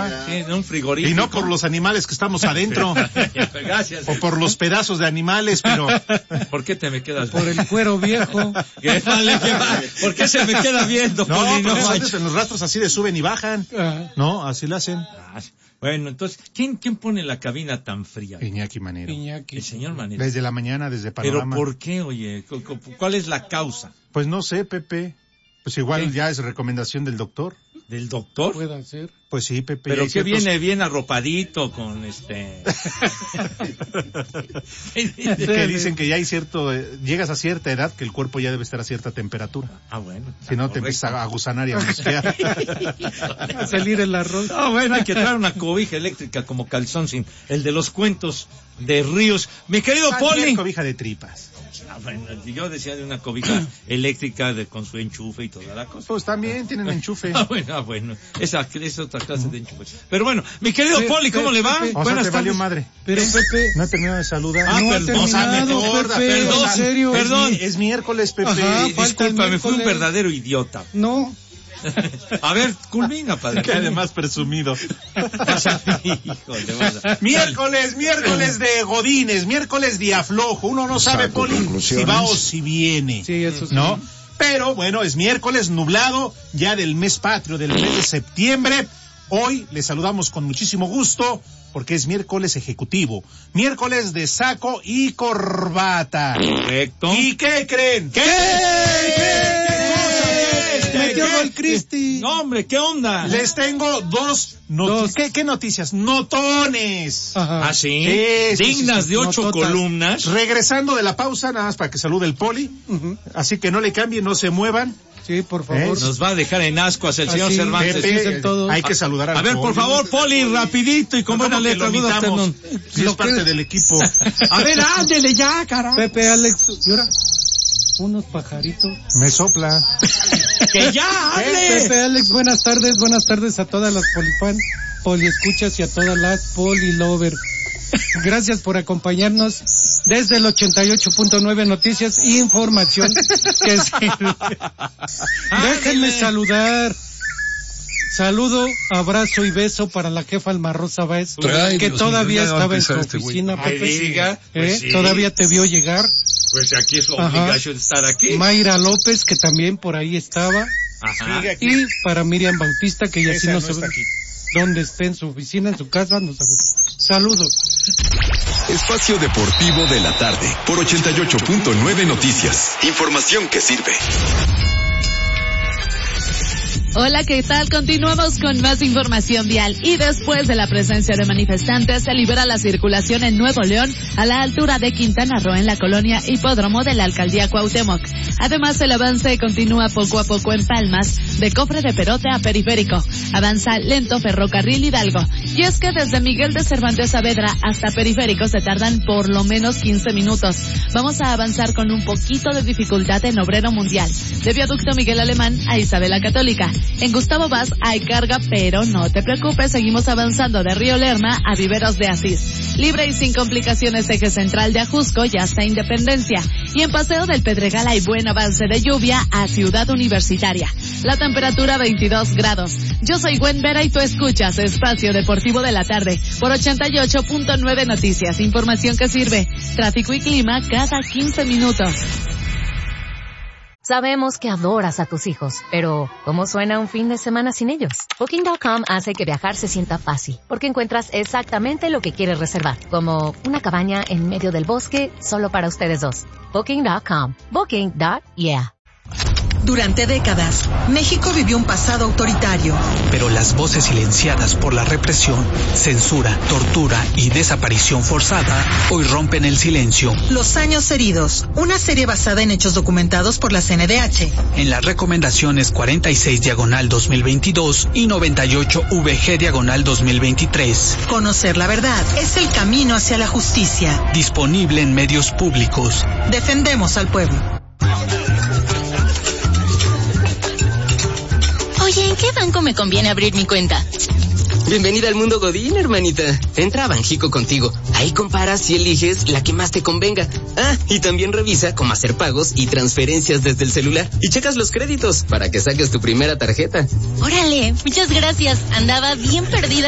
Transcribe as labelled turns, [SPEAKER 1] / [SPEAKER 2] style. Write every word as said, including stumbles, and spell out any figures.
[SPEAKER 1] agua.
[SPEAKER 2] Sí, en un frigorífico.
[SPEAKER 1] Y no por los animales que estamos adentro.
[SPEAKER 2] Gracias.
[SPEAKER 1] O por los pedazos de animales, pero...
[SPEAKER 2] ¿Por qué te me quedas
[SPEAKER 3] Por el cuero viejo.
[SPEAKER 2] ¿Qué vale, qué vale? ¿Por qué se me queda viendo,
[SPEAKER 1] No,
[SPEAKER 2] Poli?
[SPEAKER 1] pero
[SPEAKER 2] No,
[SPEAKER 1] antes en los rastros así de suben y bajan.
[SPEAKER 3] Ajá.
[SPEAKER 1] No, así lo hacen.
[SPEAKER 2] Ah, bueno, entonces, ¿quién, quién pone la cabina tan fría?
[SPEAKER 1] Iñaki Manero.
[SPEAKER 3] Iñaki.
[SPEAKER 2] El señor Manero.
[SPEAKER 1] Desde la mañana, desde
[SPEAKER 2] ¿Pero
[SPEAKER 1] Panorama.
[SPEAKER 2] por qué, oye? ¿Cu- cu- ¿Cuál es la causa?
[SPEAKER 1] Pues no sé, Pepe. Pues igual
[SPEAKER 2] ¿Qué?
[SPEAKER 1] ya es recomendación del doctor.
[SPEAKER 2] ¿Del doctor?
[SPEAKER 3] Puede ser.
[SPEAKER 1] Pues sí, Pepe.
[SPEAKER 2] Pero
[SPEAKER 1] hay
[SPEAKER 2] que
[SPEAKER 1] ciertos-
[SPEAKER 2] viene bien arropadito con este...
[SPEAKER 1] que dicen que ya hay cierto, eh, llegas a cierta edad que el cuerpo ya debe estar a cierta temperatura.
[SPEAKER 2] Ah, bueno.
[SPEAKER 1] Si no te empieza a gusanar y a mosquear.
[SPEAKER 3] A salir el arroz.
[SPEAKER 2] Ah, bueno, hay que traer una cobija eléctrica como calzón sin el de los cuentos de Ríos. Mi querido
[SPEAKER 1] Cualquier
[SPEAKER 2] Poli.
[SPEAKER 1] cobija de tripas.
[SPEAKER 2] Ah, bueno, yo decía de una cobija eléctrica de, con su enchufe y toda la cosa.
[SPEAKER 1] Pues también tienen enchufe.
[SPEAKER 2] Ah, bueno, ah, bueno. Esa es otra clase de enchufe. Pero bueno, mi querido
[SPEAKER 3] Pe-
[SPEAKER 2] Poli, ¿cómo
[SPEAKER 3] pe-
[SPEAKER 2] le va?
[SPEAKER 3] Pepe.
[SPEAKER 1] O sea,
[SPEAKER 2] Buenas
[SPEAKER 1] te valió
[SPEAKER 2] tardes.
[SPEAKER 1] madre.
[SPEAKER 3] Pero Pepe,
[SPEAKER 1] No he terminado de saludar.
[SPEAKER 2] Ah,
[SPEAKER 3] no ha
[SPEAKER 2] perdón, o sea, me
[SPEAKER 3] terminado,
[SPEAKER 1] gorda,
[SPEAKER 3] Pepe,
[SPEAKER 2] perdón,
[SPEAKER 3] en serio.
[SPEAKER 2] perdón.
[SPEAKER 1] Es, mi- es miércoles, Pepe.
[SPEAKER 3] Ajá,
[SPEAKER 2] Eh,
[SPEAKER 3] falta el
[SPEAKER 2] discúlpame, fui un
[SPEAKER 3] miércoles.
[SPEAKER 2] verdadero idiota.
[SPEAKER 3] No,
[SPEAKER 2] A ver, culmina, padre.
[SPEAKER 1] Que además presumido.
[SPEAKER 2] Híjole, vaya.
[SPEAKER 1] Miércoles, miércoles de godines, miércoles día flojo. Uno no sabe,
[SPEAKER 4] Saco
[SPEAKER 1] Poli, si
[SPEAKER 4] conclusiones.
[SPEAKER 1] va o si viene.
[SPEAKER 3] sí, eso sí.
[SPEAKER 1] ¿No? Pero bueno, es miércoles nublado, ya del mes patrio, del mes de septiembre. Hoy les saludamos con muchísimo gusto, porque es miércoles ejecutivo. Miércoles de saco y corbata.
[SPEAKER 2] Correcto.
[SPEAKER 1] ¿Y qué creen? ¿Qué?
[SPEAKER 3] Metió
[SPEAKER 1] ¿Qué?
[SPEAKER 3] gol Cristi.
[SPEAKER 2] No, hombre, ¿qué onda?
[SPEAKER 1] Les tengo dos noticias.
[SPEAKER 3] Dos.
[SPEAKER 1] ¿Qué, qué noticias? Notones.
[SPEAKER 3] Ajá.
[SPEAKER 2] ¿Ah, sí?
[SPEAKER 1] Sí, sí,
[SPEAKER 2] Dignas
[SPEAKER 1] sí, sí.
[SPEAKER 2] de ocho
[SPEAKER 3] Nototas.
[SPEAKER 2] columnas.
[SPEAKER 1] Regresando de la pausa, nada más para que salude el Poli.
[SPEAKER 3] Ujú.
[SPEAKER 1] Así que no le cambien, no se muevan.
[SPEAKER 3] Sí, por favor.
[SPEAKER 1] ¿Eh?
[SPEAKER 2] Nos va a dejar en ascuas el señor
[SPEAKER 3] Así,
[SPEAKER 2] Cervantes.
[SPEAKER 3] Pepe. dicen todos.
[SPEAKER 1] hay que saludar al
[SPEAKER 2] A ver, por
[SPEAKER 1] Poli.
[SPEAKER 2] favor, Poli, rapidito y con
[SPEAKER 1] ¿Cómo
[SPEAKER 2] buena
[SPEAKER 1] que
[SPEAKER 2] letra.
[SPEAKER 1] lo
[SPEAKER 2] good
[SPEAKER 1] imitamos?
[SPEAKER 2] afternoon.
[SPEAKER 1] Si
[SPEAKER 3] Lo
[SPEAKER 1] es parte
[SPEAKER 3] que-
[SPEAKER 1] del equipo.
[SPEAKER 2] A ver, ándele ya, carajo.
[SPEAKER 3] Pepe, Alex, ¿y ahora? Unos pajaritos.
[SPEAKER 1] Me sopla.
[SPEAKER 2] Que ya, hable.
[SPEAKER 3] Pepe, Alex, buenas tardes, buenas tardes a todas las polifan, poliescuchas y a todas las polilovers. Gracias por acompañarnos desde el ochenta y ocho punto nueve Noticias e Información que sirve. Déjenme saludar. Saludo, abrazo y beso para la jefa Alma Rosa Báez,
[SPEAKER 4] Ay,
[SPEAKER 3] que
[SPEAKER 4] Dios
[SPEAKER 3] todavía
[SPEAKER 4] mío, ya va a
[SPEAKER 3] estaba en
[SPEAKER 4] empezar
[SPEAKER 3] su
[SPEAKER 4] este güey.
[SPEAKER 3] oficina,
[SPEAKER 2] Ay,
[SPEAKER 3] Pepe.
[SPEAKER 2] diga,
[SPEAKER 3] ¿Eh?
[SPEAKER 2] pues sí.
[SPEAKER 3] Todavía te vio llegar.
[SPEAKER 2] Pues aquí es su
[SPEAKER 3] Ajá.
[SPEAKER 2] obligación de estar aquí.
[SPEAKER 3] Mayra López, que también por ahí estaba.
[SPEAKER 2] Ajá.
[SPEAKER 3] Y para Miriam Bautista, que ya sí
[SPEAKER 1] Esa
[SPEAKER 3] no
[SPEAKER 1] no
[SPEAKER 3] sabe
[SPEAKER 1] está aquí.
[SPEAKER 3] dónde esté, en su oficina, en su casa, no sabe. Saludos.
[SPEAKER 5] Espacio Deportivo de la Tarde por ochenta y ocho punto nueve Noticias. Información que sirve.
[SPEAKER 6] Hola, ¿qué tal? Continuamos con más información vial y después de la presencia de manifestantes se libera la circulación en Nuevo León a la altura de Quintana Roo en la colonia Hipódromo de la alcaldía Cuauhtémoc. Además, el avance continúa poco a poco en Palmas, de Cofre de Perote a Periférico. Avanza lento Ferrocarril Hidalgo. Y es que desde Miguel de Cervantes Saavedra hasta Periférico se tardan por lo menos quince minutos. Vamos a avanzar con un poquito de dificultad en Obrero Mundial, de Viaducto Miguel Alemán a Isabela Católica. En Gustavo Vaz hay carga, pero no te preocupes, seguimos avanzando de Río Lerma a Viveros de Asís. Libre y sin complicaciones eje central de Ajusco y hasta Independencia. Y en Paseo del Pedregal hay buen avance de lluvia a Ciudad Universitaria. La temperatura veintidós grados. Yo soy Gwen Vera y tú escuchas Espacio Deportivo de la Tarde por ochenta y ocho punto nueve Noticias. Información que sirve. Tráfico y clima cada quince minutos.
[SPEAKER 7] Sabemos que adoras a tus hijos, pero ¿cómo suena un fin de semana sin ellos? Booking punto com hace que viajar se sienta fácil, porque encuentras exactamente lo que quieres reservar, como una cabaña en medio del bosque solo para ustedes dos. Booking punto com. Booking. Yeah.
[SPEAKER 8] Durante décadas, México vivió un pasado autoritario.
[SPEAKER 9] Pero las voces silenciadas por la represión, censura, tortura y desaparición forzada hoy rompen el silencio.
[SPEAKER 8] Los años heridos, una serie basada en hechos documentados por la C N D H.
[SPEAKER 9] En las recomendaciones cuarenta y seis diagonal dos mil veintidós y noventa y ocho V G diagonal dos mil veintitrés.
[SPEAKER 8] Conocer la verdad es el camino hacia la justicia.
[SPEAKER 9] Disponible en medios públicos.
[SPEAKER 8] Defendemos al pueblo.
[SPEAKER 10] Oye, ¿en qué banco me conviene abrir mi cuenta?
[SPEAKER 11] Bienvenida al mundo Godín, hermanita. Entra a Banjico contigo. Ahí comparas y eliges la que más te convenga. Ah, y también revisa cómo hacer pagos y transferencias desde el celular. Y checas los créditos para que saques tu primera tarjeta.
[SPEAKER 10] Órale, muchas gracias. Andaba bien perdida.